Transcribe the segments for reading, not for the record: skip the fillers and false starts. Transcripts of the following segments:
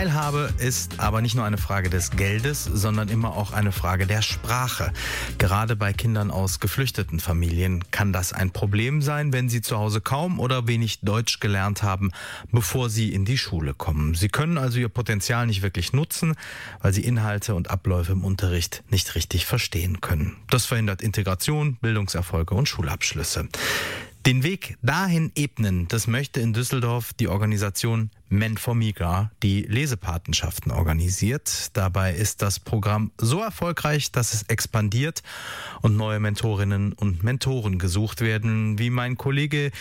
Teilhabe ist aber nicht nur eine Frage des Geldes, sondern immer auch eine Frage der Sprache. Gerade bei Kindern aus geflüchteten Familien kann das ein Problem sein, wenn sie zu Hause kaum oder wenig Deutsch gelernt haben, bevor sie in die Schule kommen. Sie können also ihr Potenzial nicht wirklich nutzen, weil sie Inhalte und Abläufe im Unterricht nicht richtig verstehen können. Das verhindert Integration, Bildungserfolge und Schulabschlüsse. Den Weg dahin ebnen, das möchte in Düsseldorf die Organisation Men4Migra, die Lesepatenschaften organisiert. Dabei ist das Programm so erfolgreich, dass es expandiert und neue Mentorinnen und Mentoren gesucht werden, wie mein Kollege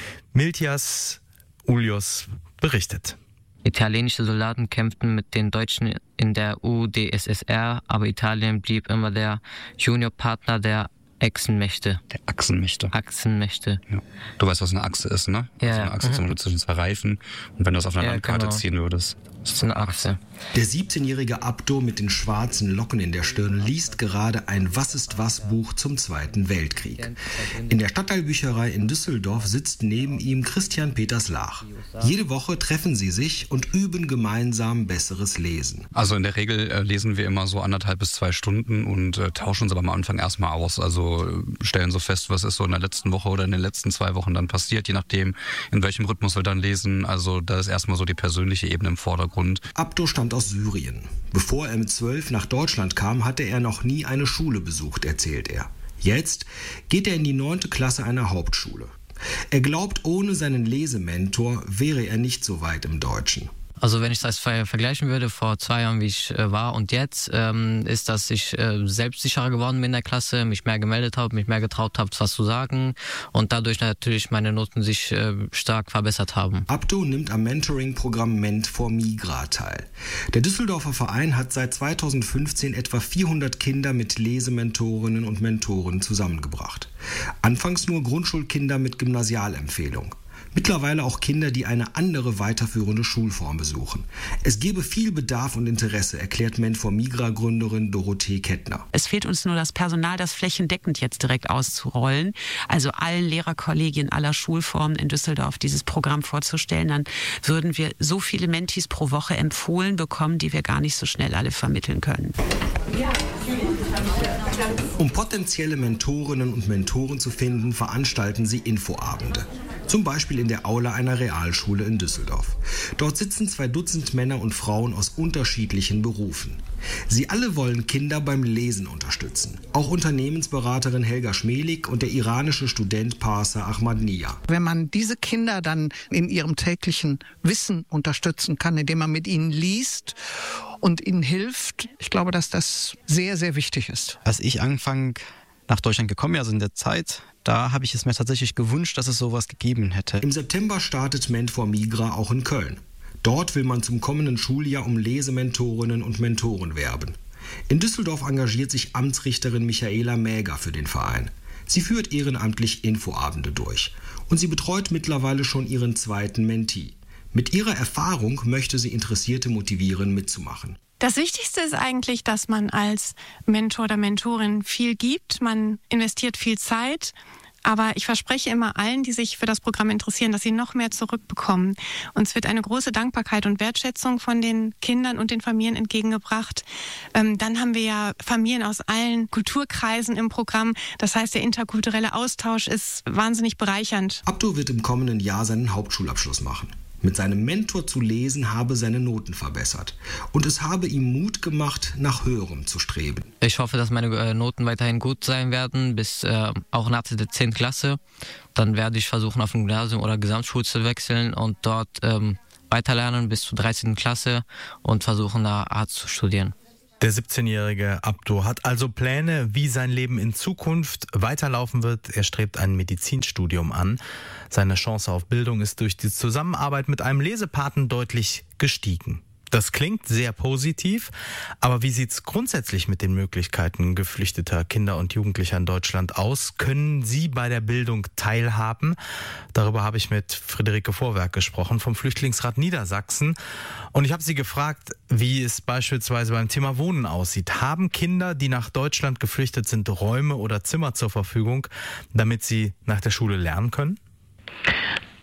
Miltias Ulios berichtet. Italienische Soldaten kämpften mit den Deutschen in der UdSSR, aber Italien blieb immer der Juniorpartner der Achsenmächte. Der Achsenmächte. Achsenmächte. Ja. Du weißt, was eine Achse ist, ne? Ja. Also eine Achse ist zum Beispiel zwischen zwei Reifen. Und wenn du das auf einer Landkarte genau. ziehen würdest, Das ist eine Achse. Der 17-jährige Abdo mit den schwarzen Locken in der Stirn liest gerade ein Was-ist-was-Buch zum Zweiten Weltkrieg. In der Stadtteilbücherei in Düsseldorf sitzt neben ihm Christian Peters Lach. Jede Woche treffen sie sich und üben gemeinsam besseres Lesen. Also in der Regel lesen wir immer so 1,5 bis 2 Stunden und tauschen uns aber am Anfang erstmal aus. Also stellen so fest, was ist so in der letzten Woche oder in den letzten 2 Wochen dann passiert, je nachdem, in welchem Rhythmus wir dann lesen. Also da ist erstmal so die persönliche Ebene im Vordergrund. Abdo stammt aus Syrien. Bevor er mit 12 nach Deutschland kam, hatte er noch nie eine Schule besucht, erzählt er. Jetzt geht er in die 9. Klasse einer Hauptschule. Er glaubt, ohne seinen Lesementor wäre er nicht so weit im Deutschen. Also wenn ich das vergleichen würde, vor 2 Jahren, wie ich war und jetzt, ist, dass ich selbstsicherer geworden bin in der Klasse, mich mehr gemeldet habe, mich mehr getraut habe, was zu sagen und dadurch natürlich meine Noten sich stark verbessert haben. Abdo nimmt am Mentoring-Programm Men4Migra teil. Der Düsseldorfer Verein hat seit 2015 etwa 400 Kinder mit Lesementorinnen und Mentoren zusammengebracht. Anfangs nur Grundschulkinder mit Gymnasialempfehlung. Mittlerweile auch Kinder, die eine andere weiterführende Schulform besuchen. Es gebe viel Bedarf und Interesse, erklärt Men4Migra-Gründerin Dorothee Kettner. Es fehlt uns nur das Personal, das flächendeckend jetzt direkt auszurollen. Also allen Lehrerkollegien aller Schulformen in Düsseldorf dieses Programm vorzustellen. Dann würden wir so viele Mentis pro Woche empfohlen bekommen, die wir gar nicht so schnell alle vermitteln können. Um potenzielle Mentorinnen und Mentoren zu finden, veranstalten sie Infoabende. Zum Beispiel in der Aula einer Realschule in Düsseldorf. Dort sitzen 2 Dutzend Männer und Frauen aus unterschiedlichen Berufen. Sie alle wollen Kinder beim Lesen unterstützen. Auch Unternehmensberaterin Helga Schmelig und der iranische Student Parsa Ahmadnia. Wenn man diese Kinder dann in ihrem täglichen Wissen unterstützen kann, indem man mit ihnen liest und ihnen hilft, ich glaube, dass das sehr, sehr wichtig ist. Als ich angefangen nach Deutschland gekommen bin, also in der Zeit, da habe ich es mir tatsächlich gewünscht, dass es sowas gegeben hätte. Im September startet Men4Migra auch in Köln. Dort will man zum kommenden Schuljahr um Lesementorinnen und Mentoren werben. In Düsseldorf engagiert sich Amtsrichterin Michaela Mäger für den Verein. Sie führt ehrenamtlich Infoabende durch. Und sie betreut mittlerweile schon ihren 2. Mentee. Mit ihrer Erfahrung möchte sie Interessierte motivieren, mitzumachen. Das Wichtigste ist eigentlich, dass man als Mentor oder Mentorin viel gibt. Man investiert viel Zeit. Aber ich verspreche immer allen, die sich für das Programm interessieren, dass sie noch mehr zurückbekommen. Uns wird eine große Dankbarkeit und Wertschätzung von den Kindern und den Familien entgegengebracht. Dann haben wir ja Familien aus allen Kulturkreisen im Programm. Das heißt, der interkulturelle Austausch ist wahnsinnig bereichernd. Abdo wird im kommenden Jahr seinen Hauptschulabschluss machen. Mit seinem Mentor zu lesen habe seine Noten verbessert. Und es habe ihm Mut gemacht, nach Höherem zu streben. Ich hoffe, dass meine Noten weiterhin gut sein werden, bis auch nach der 10. Klasse. Dann werde ich versuchen, auf ein Gymnasium oder Gesamtschule zu wechseln und dort weiterlernen bis zur 13. Klasse und versuchen, da Arzt zu studieren. Der 17-jährige Abdo hat also Pläne, wie sein Leben in Zukunft weiterlaufen wird. Er strebt ein Medizinstudium an. Seine Chance auf Bildung ist durch die Zusammenarbeit mit einem Lesepaten deutlich gestiegen. Das klingt sehr positiv, aber wie sieht's grundsätzlich mit den Möglichkeiten geflüchteter Kinder und Jugendlicher in Deutschland aus? Können sie bei der Bildung teilhaben? Darüber habe ich mit Friederike Vorwerk gesprochen vom Flüchtlingsrat Niedersachsen. Und ich habe sie gefragt, wie es beispielsweise beim Thema Wohnen aussieht. Haben Kinder, die nach Deutschland geflüchtet sind, Räume oder Zimmer zur Verfügung, damit sie nach der Schule lernen können?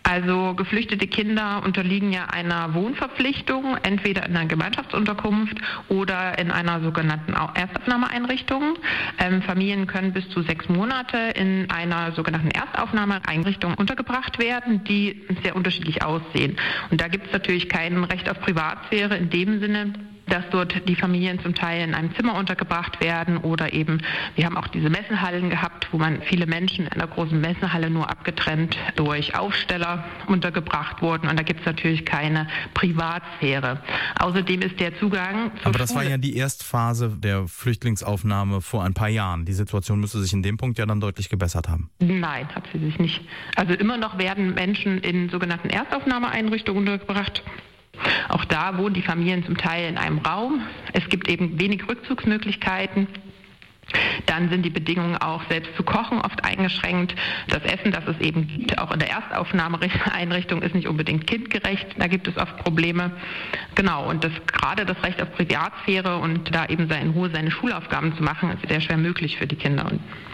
Also geflüchtete Kinder unterliegen ja einer Wohnverpflichtung, entweder in einer Gemeinschaftsunterkunft oder in einer sogenannten Erstaufnahmeeinrichtung. Familien können bis zu 6 Monate in einer sogenannten Erstaufnahmeeinrichtung untergebracht werden, die sehr unterschiedlich aussehen. Und da gibt es natürlich kein Recht auf Privatsphäre in dem Sinne, dass dort die Familien zum Teil in einem Zimmer untergebracht werden oder eben, wir haben auch diese Messenhallen gehabt, wo man viele Menschen in einer großen Messenhalle nur abgetrennt durch Aufsteller untergebracht wurden und da gibt es natürlich keine Privatsphäre. Außerdem ist der Zugang zur Aber das Schule. war ja die Erstphase der Flüchtlingsaufnahme vor ein paar Jahren. Die Situation müsste sich in dem Punkt ja dann deutlich gebessert haben. Nein, hat sie sich nicht. Also immer noch werden Menschen in sogenannten Erstaufnahmeeinrichtungen untergebracht. Auch da wohnen die Familien zum Teil in einem Raum. Es gibt eben wenig Rückzugsmöglichkeiten. Dann sind die Bedingungen auch selbst zu kochen oft eingeschränkt. Das Essen, das es eben gibt, auch in der Erstaufnahmeeinrichtung, ist nicht unbedingt kindgerecht. Da gibt es oft Probleme. Genau, und gerade das Recht auf Privatsphäre und da eben in Ruhe seine Schulaufgaben zu machen, ist sehr schwer möglich für die Kinder.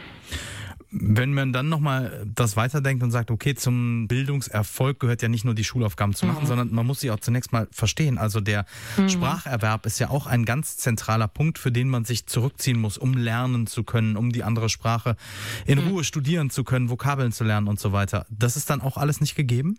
Wenn man dann nochmal das weiterdenkt und sagt, okay, zum Bildungserfolg gehört ja nicht nur die Schulaufgaben zu machen, sondern man muss sie auch zunächst mal verstehen. Also der Spracherwerb ist ja auch ein ganz zentraler Punkt, für den man sich zurückziehen muss, um lernen zu können, um die andere Sprache in Ruhe studieren zu können, Vokabeln zu lernen und so weiter. Das ist dann auch alles nicht gegeben?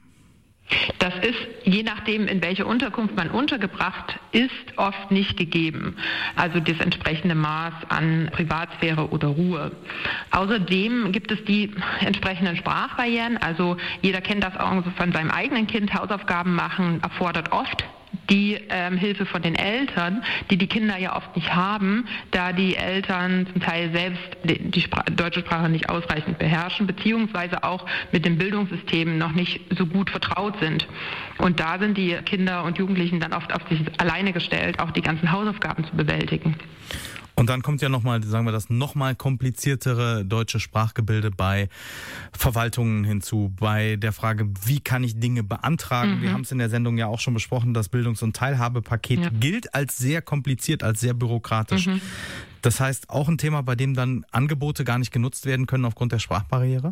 Das ist, je nachdem, in welche Unterkunft man untergebracht ist, oft nicht gegeben. Also das entsprechende Maß an Privatsphäre oder Ruhe. Außerdem gibt es die entsprechenden Sprachbarrieren. Also jeder kennt das auch von seinem eigenen Kind. Hausaufgaben machen erfordert oft die Hilfe von den Eltern, die Kinder ja oft nicht haben, da die Eltern zum Teil selbst die deutsche Sprache nicht ausreichend beherrschen, beziehungsweise auch mit dem Bildungssystem noch nicht so gut vertraut sind. Und da sind die Kinder und Jugendlichen dann oft auf sich alleine gestellt, auch die ganzen Hausaufgaben zu bewältigen. Und dann kommt ja nochmal, sagen wir das, nochmal kompliziertere deutsche Sprachgebilde bei Verwaltungen hinzu, bei der Frage, wie kann ich Dinge beantragen? Wir haben es in der Sendung ja auch schon besprochen, das Bildungs- und Teilhabepaket gilt als sehr kompliziert, als sehr bürokratisch. Das heißt, auch ein Thema, bei dem dann Angebote gar nicht genutzt werden können aufgrund der Sprachbarriere?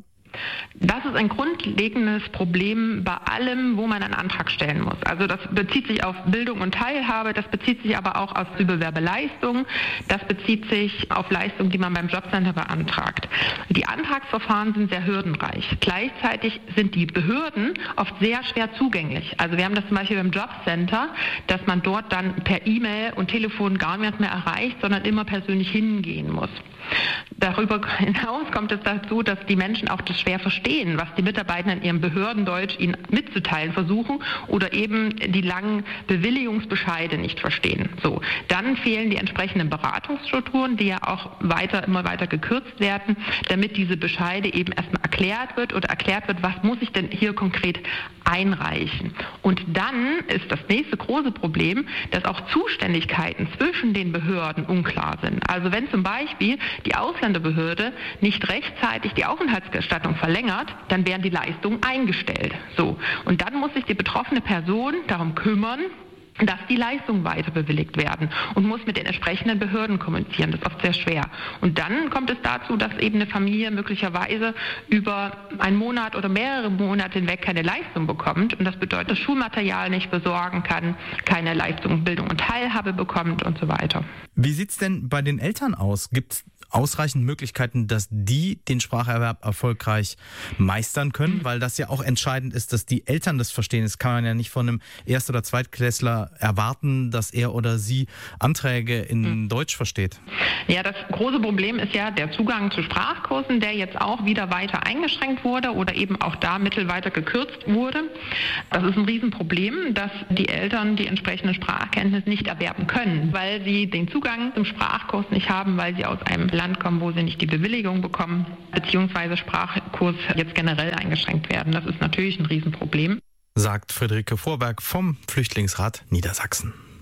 Das ist ein grundlegendes Problem bei allem, wo man einen Antrag stellen muss. Also das bezieht sich auf Bildung und Teilhabe, das bezieht sich aber auch auf Frühbewerbeleistung, das bezieht sich auf Leistungen, die man beim Jobcenter beantragt. Die Antragsverfahren sind sehr hürdenreich. Gleichzeitig sind die Behörden oft sehr schwer zugänglich. Also wir haben das zum Beispiel beim Jobcenter, dass man dort dann per E-Mail und Telefon gar nicht mehr erreicht, sondern immer persönlich hingehen muss. Darüber hinaus kommt es dazu, dass die Menschen auch das schwer verstehen, was die Mitarbeiter in ihrem Behördendeutsch ihnen mitzuteilen versuchen oder eben die langen Bewilligungsbescheide nicht verstehen. So, dann fehlen die entsprechenden Beratungsstrukturen, die ja auch immer weiter gekürzt werden, damit diese Bescheide eben erstmal erklärt wird, was muss ich denn hier konkret einreichen. Und dann ist das nächste große Problem, dass auch Zuständigkeiten zwischen den Behörden unklar sind. Also wenn zum Beispiel die Ausländerbehörde nicht rechtzeitig die Aufenthaltsgestattung verlängert, dann werden die Leistungen eingestellt. So. Und dann muss sich die betroffene Person darum kümmern, dass die Leistungen weiter bewilligt werden und muss mit den entsprechenden Behörden kommunizieren. Das ist oft sehr schwer. Und dann kommt es dazu, dass eben eine Familie möglicherweise über einen Monat oder mehrere Monate hinweg keine Leistung bekommt. Und das bedeutet, dass Schulmaterial nicht besorgen kann, keine Leistung, Bildung und Teilhabe bekommt und so weiter. Wie sieht's denn bei den Eltern aus? Gibt es ausreichend Möglichkeiten, dass die den Spracherwerb erfolgreich meistern können? Weil das ja auch entscheidend ist, dass die Eltern das verstehen. Das kann man ja nicht von einem Erst- oder Zweitklässler erwarten, dass er oder sie Anträge in Deutsch versteht. Ja, das große Problem ist ja der Zugang zu Sprachkursen, der jetzt auch wieder weiter eingeschränkt wurde oder eben auch da mittelweiter gekürzt wurde. Das ist ein Riesenproblem, dass die Eltern die entsprechende Sprachkenntnis nicht erwerben können, weil sie den Zugang zum Sprachkurs nicht haben, weil sie aus einem Land kommen, wo sie nicht die Bewilligung bekommen, beziehungsweise Sprachkurs jetzt generell eingeschränkt werden. Das ist natürlich ein Riesenproblem. Sagt Friederike Vorberg vom Flüchtlingsrat Niedersachsen.